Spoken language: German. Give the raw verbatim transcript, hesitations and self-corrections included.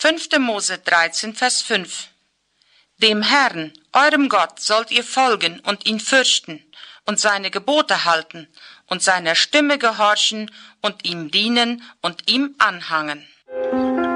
fünfte Mose dreizehn, Vers fünf. Dem Herrn, eurem Gott, sollt ihr folgen und ihn fürchten und seine Gebote halten und seiner Stimme gehorchen und ihm dienen und ihm anhangen.